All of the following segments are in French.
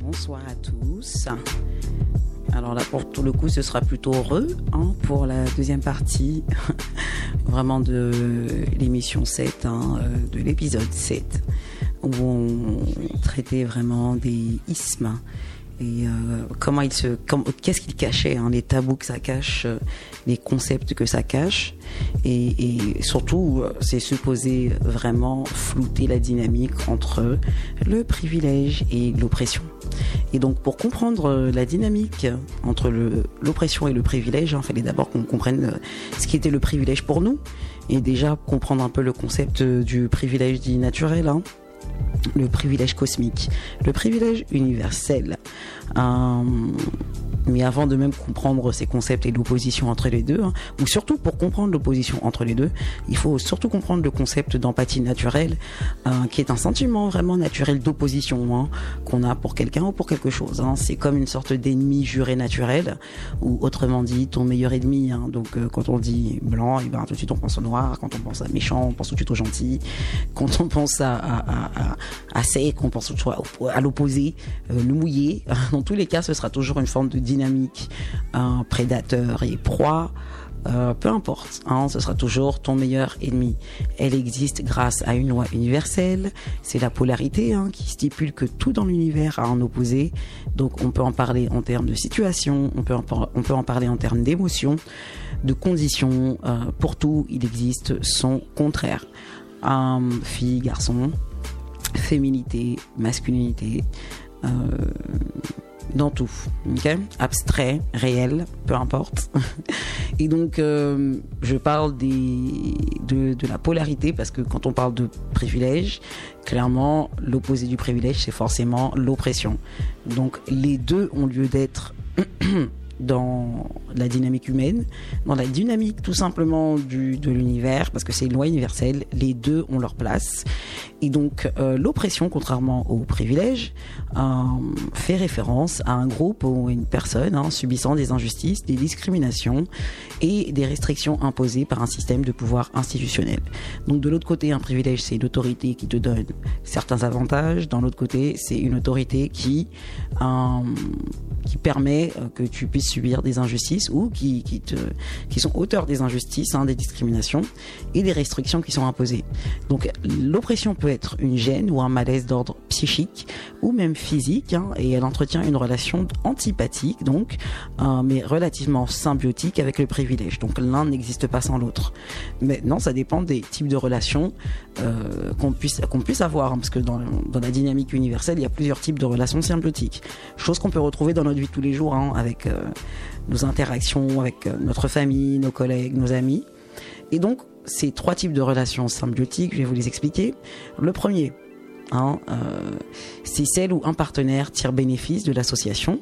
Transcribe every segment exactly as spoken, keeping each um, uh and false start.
Bonsoir à tous. Alors là, pour tout le coup, ce sera plutôt heureux hein, pour la deuxième partie vraiment de l'émission sept, hein, de l'épisode sept, où on traitait vraiment des ismes et euh, comment il se, comme, qu'est-ce qu'il cachait, hein, les tabous que ça cache, euh, les concepts que ça cache, et, et surtout, euh, c'est supposé vraiment flouter la dynamique entre le privilège et l'oppression. Et donc, pour comprendre euh, la dynamique entre le, l'oppression et le privilège, il hein, fallait d'abord qu'on comprenne euh, ce qui était le privilège pour nous, et déjà comprendre un peu le concept euh, du privilège dit naturel, hein. Le privilège cosmique, le privilège universel. Euh, mais avant de même comprendre ces concepts et l'opposition entre les deux, hein, ou surtout pour comprendre l'opposition entre les deux, il faut surtout comprendre le concept d'empathie naturelle, euh, qui est un sentiment vraiment naturel d'opposition hein, qu'on a pour quelqu'un ou pour quelque chose. Hein. C'est comme une sorte d'ennemi juré naturel, ou autrement dit ton meilleur ennemi. Hein. Donc euh, quand on dit blanc, et ben, tout de suite on pense au noir. Quand on pense à méchant, on pense tout de suite au gentil. Quand on pense à, à, à, à sec, on pense à l'opposé, euh, le mouillé. Dans tous les cas, ce sera toujours une forme de dynamique, un prédateur et proie, euh, peu importe, hein, ce sera toujours ton meilleur ennemi. Elle existe grâce à une loi universelle, c'est la polarité hein, qui stipule que tout dans l'univers a un opposé, donc on peut en parler en termes de situation, on peut en, on peut en parler en termes d'émotions, de conditions, euh, pour tout il existe son contraire. Um, fille, garçon, féminité, masculinité, euh, dans tout, ok, abstrait, réel, peu importe. Et donc, euh, je parle des, de, de la polarité parce que quand on parle de privilège, clairement, l'opposé du privilège, c'est forcément l'oppression. Donc, les deux ont lieu d'être dans la dynamique humaine, dans la dynamique tout simplement du, de l'univers, parce que c'est une loi universelle, les deux ont leur place. Et donc euh, l'oppression, contrairement au privilège, euh, fait référence à un groupe ou une personne hein, subissant des injustices, des discriminations et des restrictions imposées par un système de pouvoir institutionnel. Donc de l'autre côté, un privilège, c'est une autorité qui te donne certains avantages. Dans l'autre côté, c'est une autorité qui, euh, qui permet que tu puisses subir des injustices ou qui, qui, te, qui sont auteurs des injustices, hein, des discriminations et des restrictions qui sont imposées. Donc l'oppression peut être une gêne ou un malaise d'ordre psychique ou même physique hein, et elle entretient une relation antipathique donc, euh, mais relativement symbiotique avec le privilège. Donc l'un n'existe pas sans l'autre. Maintenant, ça dépend des types de relations euh, qu'on puisse, qu'on puisse avoir hein, parce que dans, dans la dynamique universelle, il y a plusieurs types de relations symbiotiques. Chose qu'on peut retrouver dans notre vie de tous les jours hein, avec euh, nos interactions avec notre famille, nos collègues, nos amis. Et donc, ces trois types de relations symbiotiques, je vais vous les expliquer. Le premier, hein, euh, c'est celle où un partenaire tire bénéfice de l'association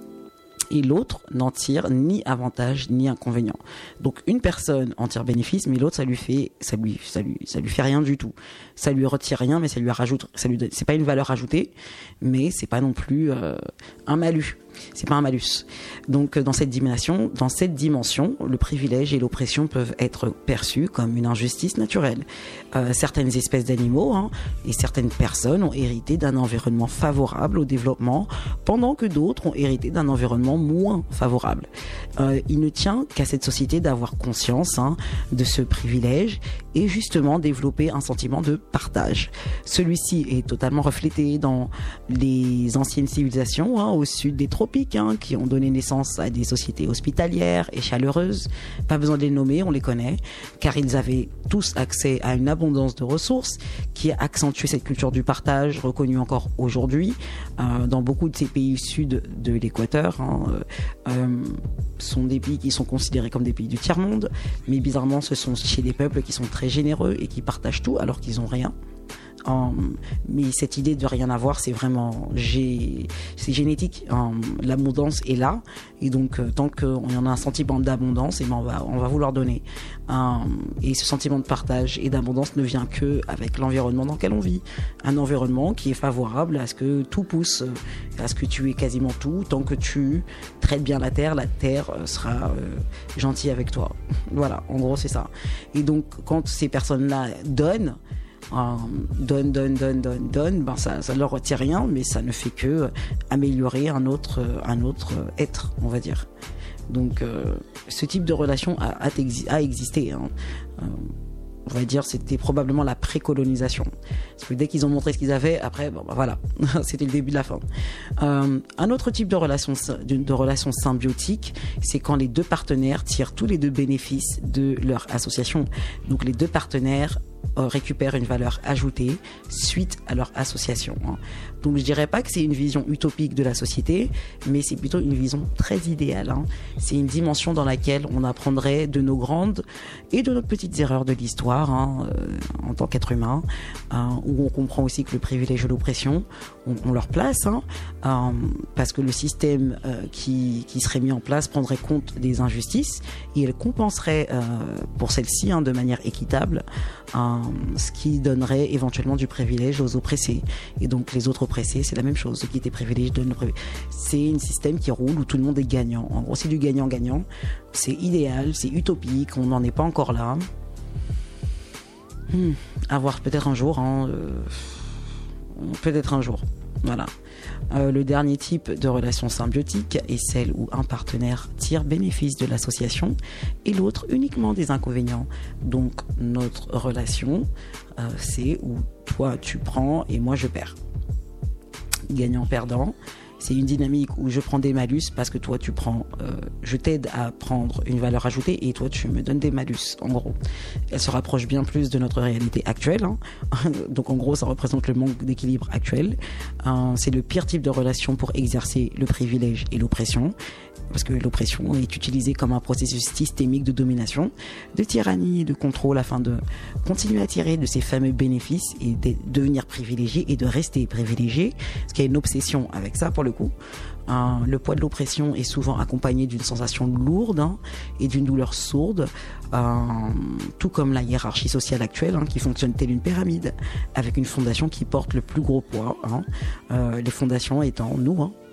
et l'autre n'en tire ni avantage ni inconvénient. Donc une personne en tire bénéfice, mais l'autre ça lui fait, ça lui, ça lui, ça lui fait rien du tout. Ça lui retire rien, mais ça lui rajoute, ça lui, c'est pas une valeur ajoutée, mais c'est pas non plus euh, un malus. C'est pas un malus. Donc dans cette dimension, dans cette dimension, le privilège et l'oppression peuvent être perçus comme une injustice naturelle. Euh, certaines espèces d'animaux hein, et certaines personnes ont hérité d'un environnement favorable au développement, pendant que d'autres ont hérité d'un environnement moins favorable. Euh, il ne tient qu'à cette société d'avoir conscience hein, de ce privilège et justement développer un sentiment de partage. Celui-ci est totalement reflété dans les anciennes civilisations hein, au sud des tropiques hein, qui ont donné naissance à des sociétés hospitalières et chaleureuses. Pas besoin de les nommer, on les connaît, car ils avaient tous accès à une abondance de ressources qui a accentué cette culture du partage reconnue encore aujourd'hui euh, dans beaucoup de ces pays sud de l'équateur. Hein, euh, sont des pays qui sont considérés comme des pays du tiers-monde, mais bizarrement ce sont chez des peuples qui sont très généreux et qui partagent tout alors qu'ils n'ont rien. Um, mais cette idée de rien avoir, c'est vraiment gé... c'est génétique. Um, l'abondance est là, et donc euh, tant qu'on y en a un sentiment d'abondance, et ben on va on va vouloir donner. Um, et ce sentiment de partage et d'abondance ne vient que avec l'environnement dans lequel on vit, un environnement qui est favorable à ce que tout pousse, à ce que tu aies quasiment tout. Tant que tu traites bien la terre, la terre sera euh, gentille avec toi. Voilà, en gros c'est ça. Et donc quand ces personnes-là donnent, euh, donne, donne, donne, donne, donne, ben ça, ça leur retire rien, mais ça ne fait que améliorer un autre, un autre être, on va dire. Donc, euh, ce type de relation a, a, a existé. Hein. Euh, on va dire, c'était probablement la précolonisation. Parce que dès qu'ils ont montré ce qu'ils avaient, après, bon, ben voilà, c'était le début de la fin. Euh, un autre type de relation, de, de relation symbiotique, c'est quand les deux partenaires tirent tous les deux bénéfices de leur association. Donc, les deux partenaires euh, récupèrent une valeur ajoutée suite à leur association. Hein. Donc, je dirais pas que c'est une vision utopique de la société, mais c'est plutôt une vision très idéale. Hein. C'est une dimension dans laquelle on apprendrait de nos grandes et de nos petites erreurs de l'histoire, hein, euh, en tant qu'être humain, euh, où on comprend aussi que le privilège et l'oppression ont, ont leur place, hein, euh, parce que le système euh, qui, qui serait mis en place prendrait compte des injustices et elle compenserait euh, pour celles-ci, hein, de manière équitable, euh, ce qui donnerait éventuellement du privilège aux oppressés. Et donc les autres oppressés, c'est la même chose. Ceux qui étaient privilégiés donnent le privilège. C'est un système qui roule où tout le monde est gagnant. En gros, c'est du gagnant-gagnant. C'est idéal, c'est utopique, on n'en est pas encore là. Hmm, à voir peut-être un jour, hein, euh, peut-être un jour. Voilà. Euh, le dernier type de relation symbiotique est celle où un partenaire tire bénéfice de l'association et l'autre uniquement des inconvénients. Donc notre relation, euh, c'est où toi tu prends et moi je perds. Gagnant-perdant. C'est une dynamique où je prends des malus parce que toi tu prends, euh, je t'aide à prendre une valeur ajoutée et toi tu me donnes des malus, en gros. Elle se rapproche bien plus de notre réalité actuelle, hein. Donc en gros ça représente le manque d'équilibre actuel. Euh, c'est le pire type de relation pour exercer le privilège et l'oppression, parce que l'oppression est utilisée comme un processus systémique de domination, de tyrannie et de contrôle afin de continuer à tirer de ces fameux bénéfices et de devenir privilégié et de rester privilégié, parce qu'il y a une obsession avec ça pour le coup. Euh, le poids de l'oppression est souvent accompagné d'une sensation lourde, hein, et d'une douleur sourde, euh, tout comme la hiérarchie sociale actuelle, hein, qui fonctionne telle une pyramide, avec une fondation qui porte le plus gros poids, hein, euh, les fondations étant nous, hein.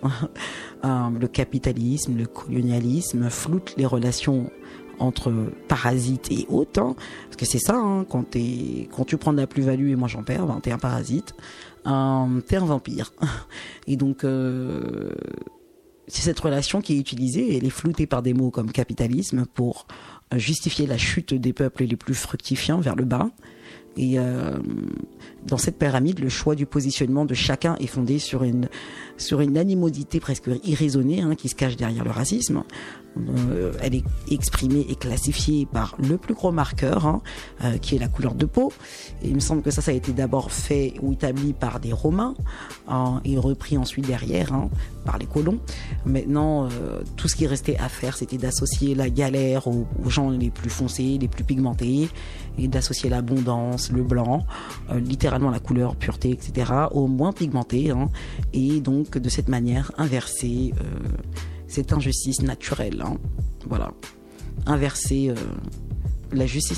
euh, le capitalisme, le colonialisme floutent les relations entre parasites et hôtes, hein, parce que c'est ça, hein, quand, t'es, quand tu prends de la plus-value et moi j'en perds, ben, t'es un parasite, euh, t'es un vampire. Et donc, euh, c'est cette relation qui est utilisée, elle est floutée par des mots comme capitalisme pour justifier la chute des peuples les plus fructifiants vers le bas. Et euh, dans cette pyramide, le choix du positionnement de chacun est fondé sur une sur une animosité presque irraisonnée, hein, qui se cache derrière le racisme. Euh, elle est exprimée et classifiée par le plus gros marqueur, hein, euh, qui est la couleur de peau. Et il me semble que ça, ça a été d'abord fait ou établi par des Romains, hein, et repris ensuite derrière, hein, par les colons. Maintenant, euh, tout ce qui restait à faire, c'était d'associer la galère aux, aux gens les plus foncés, les plus pigmentés, et d'associer l'abondance, le blanc, euh, littéralement la couleur, pureté, et cetera, aux moins pigmentés, hein, et donc de cette manière inverser euh, cette injustice naturelle, hein, voilà, inverser euh, la justice